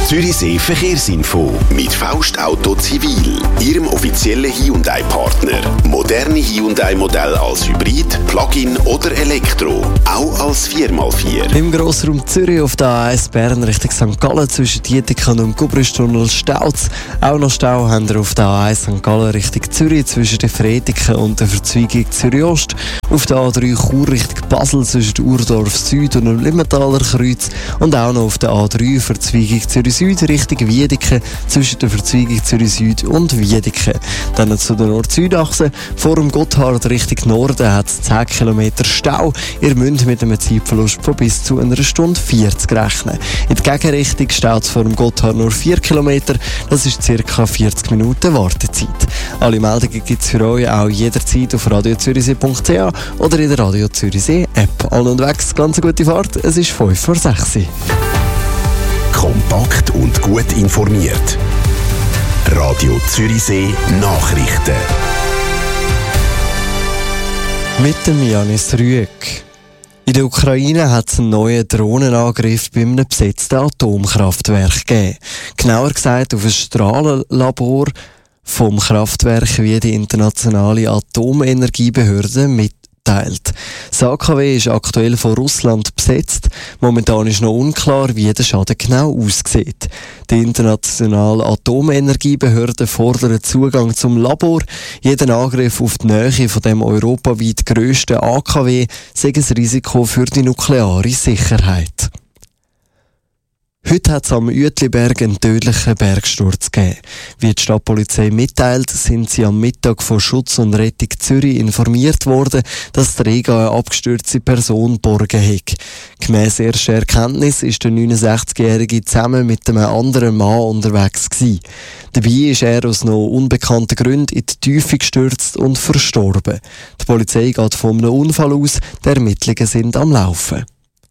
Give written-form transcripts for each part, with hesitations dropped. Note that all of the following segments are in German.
Zürichsee Verkehrsinfo mit Faust Auto Zivil, Ihrem offiziellen Hyundai-Partner. Moderne Hyundai-Modelle als Hybrid, Plug-in oder Elektro, auch als 4x4. Im Grossraum Zürich auf der A1 Bern Richtung St. Gallen zwischen Dietikon und Gubristunnel staut. Auch noch Stau haben wir auf der A1 St. Gallen Richtung Zürich zwischen den Frediken und der Verzweigung Zürich-Ost. Auf der A3 Chur Richtung Basel zwischen Urdorf Süd und dem Limmentaler Kreuz. Und auch noch auf der A3 Verzweigung Zürich-Süd Richtung Wiedeke zwischen der Verzweigung Zürich-Süd und Wiedeke. Dann zu der Nord-Süd-Achse. Vor dem Gotthard Richtung Norden hat es 10 Kilometer Stau. Ihr müsst mit einem Zeitverlust von bis zu einer Stunde 40 rechnen. In die Gegenrichtung staut es vor dem Gotthard nur 4 Kilometer. Das ist ca. 40 Minuten Wartezeit. Alle Meldungen gibt es für euch auch jederzeit auf radiozürichsee.ch oder in der Radio Zürichsee App. All unterwegs, ganz eine gute Fahrt. Es ist 5 vor 6. Kompakt und gut informiert. Radio Zürichsee Nachrichten. Mit dem Janis Rüegg. In der Ukraine hat es einen neuen Drohnenangriff bei einem besetzten Atomkraftwerk gegeben. Genauer gesagt auf ein Strahlenlabor vom Kraftwerk, wie die internationale Atomenergiebehörde mitteilt. Das AKW ist aktuell von Russland besetzt. Momentan ist noch unklar, wie der Schaden genau aussieht. Die internationale Atomenergiebehörde fordert Zugang zum Labor. Jeder Angriff auf die Nähe von dem europaweit grössten AKW sei ein Risiko für die nukleare Sicherheit. Heute hat es am Uetliberg einen tödlichen Bergsturz gegeben. Wie die Stadtpolizei mitteilt, sind sie am Mittag von Schutz und Rettung Zürich informiert worden, dass der Rega eine abgestürzte Person geborgen hat. Gemäss erster Erkenntnis ist der 69-Jährige zusammen mit einem anderen Mann unterwegs gewesen. Dabei ist er aus noch unbekannten Gründen in die Tiefe gestürzt und verstorben. Die Polizei geht von einem Unfall aus, die Ermittlungen sind am Laufen.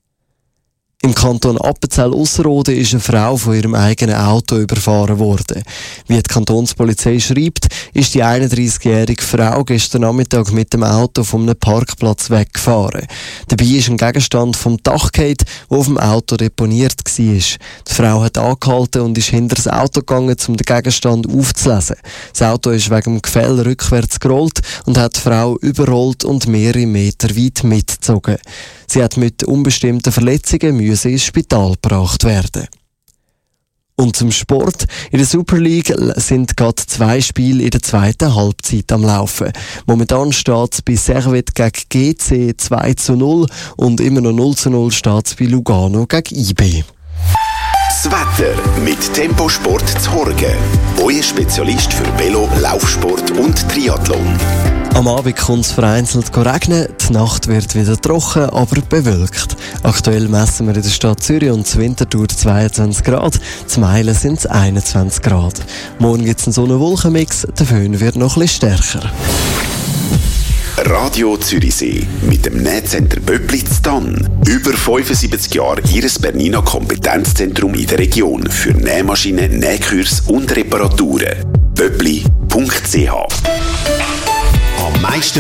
Im Kanton Appenzell-Ausserrhoden ist eine Frau von ihrem eigenen Auto überfahren worden. Wie die Kantonspolizei schreibt, ist die 31-jährige Frau gestern Nachmittag mit dem Auto von einem Parkplatz weggefahren. Dabei ist ein Gegenstand vom Dach gefallen, der auf dem Auto deponiert war. Die Frau hat angehalten und ist hinter das Auto gegangen, um den Gegenstand aufzulesen. Das Auto ist wegen dem Gefäll rückwärts gerollt und hat die Frau überrollt und mehrere Meter weit mitgezogen. Sie hat mit unbestimmten Verletzungen ins Spital gebracht werden. Und zum Sport. In der Super League sind gerade 2 Spiele in der zweiten Halbzeit am Laufen. Momentan steht es bei Servette gegen GC 2:0 und immer noch 0:0 steht es bei Lugano gegen IB. Das Wetter mit Temposport Zhorgen. Euer Spezialist für Velo, Laufsport und Triathlon. Am Abend kommt es vereinzelt regnen, die Nacht wird wieder trocken, aber bewölkt. Aktuell messen wir in der Stadt Zürich und zur Winterthur 22 Grad, zu Meilen sind es 21 Grad. Morgen gibt es einen Sonne-Wolken-Mix, der Föhn wird noch etwas stärker. Radio Zürichsee mit dem Nähcenter Böblitz Tann. Über 75 Jahre Ihres Bernina Kompetenzzentrum in der Region für Nähmaschinen, Nähkurs und Reparaturen. böbli.ch. Am meisten